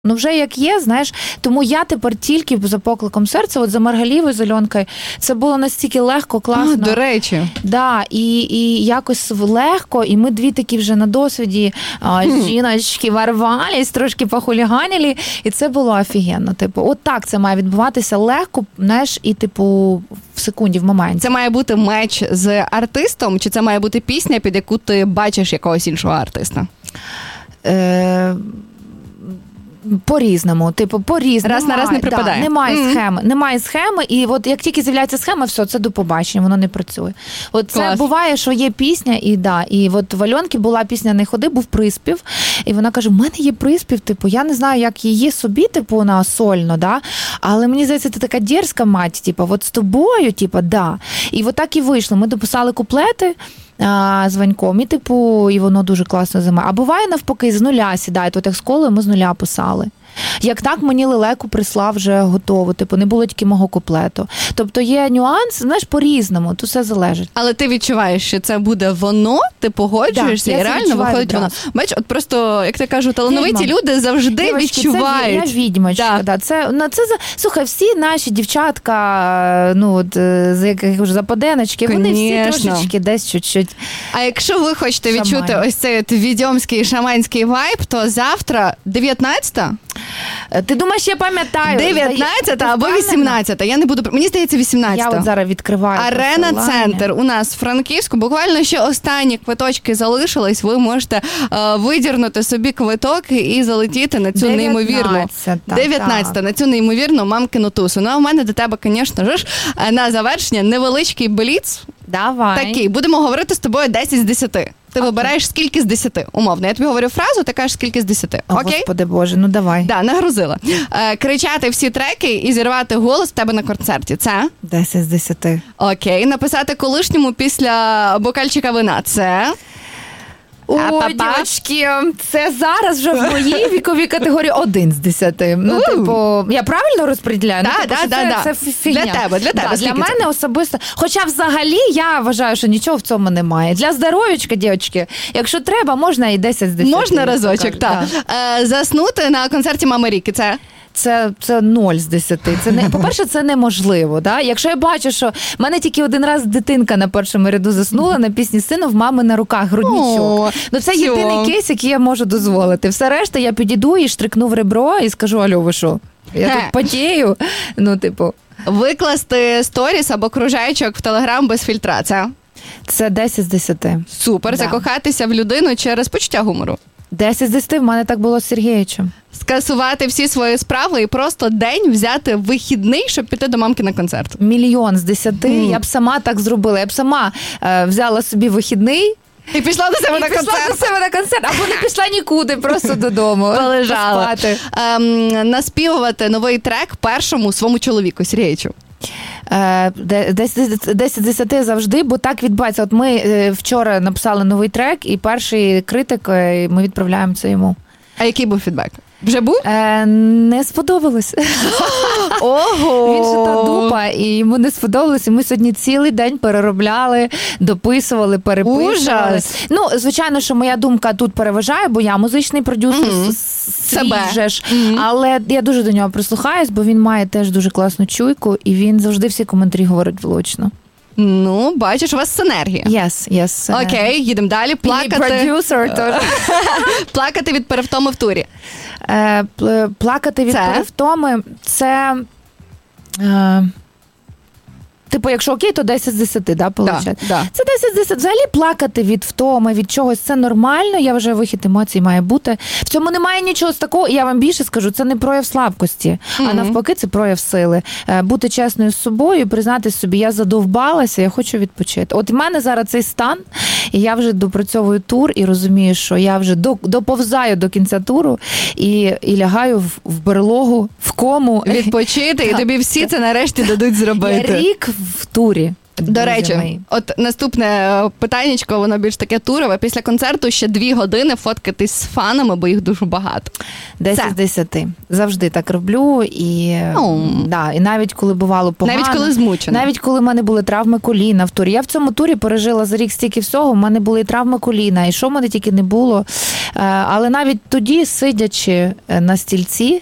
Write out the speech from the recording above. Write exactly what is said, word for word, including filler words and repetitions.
Ну, вже як є, знаєш, тому я тепер тільки за покликом серця, от за Маргалівою, з Альонкою, це було настільки легко, класно. А, до речі. Да, і, і якось легко, і ми дві такі вже на досвіді а, жіночки ворвались, трошки похуліганили, і це було офігенно. Типу, от так це має відбуватися легко, знаєш, і, типу, в секунді, в моменті. Це має бути меч з артистом, чи це має бути пісня, під яку ти бачиш якогось іншого артиста? Е- По-різному, типу, по-різному. Раз на раз не припадає. Да, немає mm-hmm. схеми, немає схеми, і от як тільки з'являється схема, все, це до побачення, воно не працює. От це Клас. буває, що є пісня, і да, і от в Альонки була пісня «Не ходи», був приспів, і вона каже, в мене є приспів, типу, я не знаю, як її собі, типу, на сольно, да, але мені здається, ти така дерзка мать, типу, от з тобою, типу, да. І от так і вийшло. Ми дописали куплети, А, з Ваньком, і, типу, і воно дуже класно зима. А буває навпаки, з нуля сідають, от як з колою ми з нуля писали. Як так, мені лелеку прислав вже готово, типу, не було тільки мого куплету. Тобто є нюанс, знаєш, по-різному, то все залежить. Але ти відчуваєш, що це буде воно, ти погоджуєшся, да, і реально виходить воно. Бач, от просто, як ти кажу, талановиті Відьма. Люди завжди Дівочки, відчувають. Це я відьмочка, да. Да. Це, ну, це, слухай, всі наші дівчатка, ну, от, з яких вже западеночки, вони всі трошечки десь чуть-чуть. А якщо ви хочете шамань. Відчути ось цей от відьомський шаманський вайб, то завтра дев'ятнадцята? Ти думаєш, я пам'ятаю? дев'ятнадцята або вісімнадцята. Я не буду... Мені здається, вісімнадцята. Я от зараз відкриваю. Арена-центр у нас в Франківську. Буквально ще останні квиточки залишились. Ви можете е, видірнути собі квиток і залетіти на цю неймовірну... дев'ятнадцята. На цю неймовірну мамкину тусу. Ну, а в мене до тебе, звісно ж, на завершення невеличкий бліц. Давай. Такий. Будемо говорити з тобою десять з десяти. Ти okay. вибираєш скільки з десяти, умовно. Я тобі говорю фразу, ти кажеш скільки з десяти. О, окей? Господи Боже, ну давай. Да, нагрузила. Е, кричати всі треки і зірвати голос в тебе на концерті. Це? десять з десяти. Окей. Написати колишньому після бокальчика вина. Це? О, дівчатки, це зараз вже в моїй віковій категорії один з десяти. Ну, uh. типу, я правильно розподіляю? Да, ну, типу, да, це, да, це фігня. Для тебе, для тебе. Да, для мене це? особисто. Хоча взагалі я вважаю, що нічого в цьому немає. Для здоров'ячка, дівчатки, якщо треба, можна і десять з десяти. Можна разочок, так. Да. Е, заснути на концерті Мами Ріки, це? Це, це нуль з десяти. Це не, по-перше, це неможливо. Да? Якщо я бачу, що в мене тільки один раз дитинка на першому ряду заснула на пісні сину в мами на руках, грудничок. Ну це цьо. Єдиний кейс, який я можу дозволити. Все решта я підійду і штрикну в ребро і скажу, алло, ви що? Я Ге. тут потію. Ну, типу. Викласти сторіс або кружечок в Телеграм без фільтра, це? Це десять з десяти. Супер. Да. Закохатися в людину через почуття гумору. десять з десяти в мене так було з Сергієчем. Скасувати всі свої справи і просто день взяти вихідний, щоб піти до мамки на концерт. Мільйон з десяти. Mm. Я б сама так зробила. Я б сама е, взяла собі вихідний. І пішла до себе і на пішла концерт. до себе на концерт. Або не пішла нікуди, просто додому. Полежала. Ем, наспівувати новий трек першому своєму чоловіку, Сергійчу. десять з десяти завжди, бо так відбувається. От ми вчора написали новий трек, і перший критик, ми відправляємо це йому. А який був фідбек? Вже був? Е, не сподобалось. Ого! Він же та дупа, і йому не сподобалось. І ми сьогодні цілий день переробляли, дописували, переписували. Ужас! Ну, звичайно, що моя думка тут переважає, бо я музичний продюсер, mm-hmm. свій же ж. Mm-hmm. Але я дуже до нього прислухаюсь, бо він має теж дуже класну чуйку, і він завжди всі коментарі говорить влучно. Ну, бачиш, у вас синергія. Yes, yes. Окей, їдемо далі. Плакати. Продюсер теж. Плакати від перевтоми в турі. Е, плакати від це? перевтоми – це... Е, типу, якщо окей, то десять з десяти, да, получать? Да, да. Це десять з десяти. Взагалі плакати від втоми, від чогось, це нормально. Я вважаю, вихід емоцій має бути. В цьому немає нічого з такого. Я вам більше скажу, це не прояв слабкості, mm-hmm. а навпаки, це прояв сили. Бути чесною з собою, признати собі, я задовбалася, я хочу відпочити. От в мене зараз цей стан, і я вже допрацьовую тур, і розумію, що я вже доповзаю до кінця туру, і, і лягаю в, в берлогу, в кому. Відпочити, і тобі всі це нарешті дадуть зробити. Я рік в турі. До речі, мої. От наступне питаннячко, воно більш таке турове. Після концерту ще дві години фоткатись з фанами, бо їх дуже багато. Десять з десяти. Завжди так роблю. І, oh. да, і навіть коли бувало погано. Навіть коли змучено. Навіть коли в мене були травми коліна в турі. Я в цьому турі пережила за рік стільки всього. В мене були і травми коліна, і що в мене тільки не було. Але навіть тоді, сидячи на стільці,